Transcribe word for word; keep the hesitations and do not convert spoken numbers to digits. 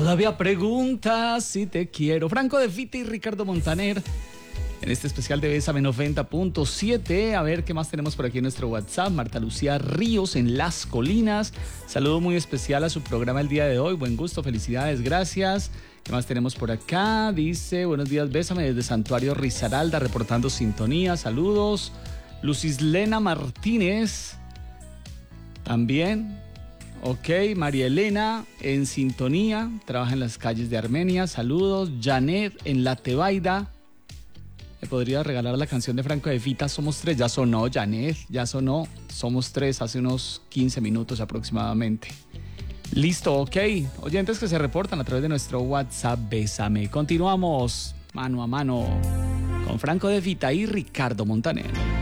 Todavía preguntas si te quiero. Franco De Vita y Ricardo Montaner en este especial de Bésame noventa punto siete. A ver qué más tenemos por aquí en nuestro WhatsApp. Marta Lucía Ríos en Las Colinas. Saludo muy especial a su programa el día de hoy. Buen gusto, felicidades, gracias. ¿Qué más tenemos por acá? Dice, buenos días, Bésame desde Santuario Risaralda, reportando sintonía. Saludos. Lucislena Martínez también. Ok, María Elena en sintonía, trabaja en las calles de Armenia. Saludos. Janet en La Tebaida. ¿Me podría regalar la canción de Franco De Vita, Somos Tres? Ya sonó, Janet, ya sonó. Somos Tres hace unos quince minutos aproximadamente. Listo, ok. Oyentes que se reportan a través de nuestro WhatsApp, Bésame. Continuamos mano a mano con Franco De Vita y Ricardo Montaner.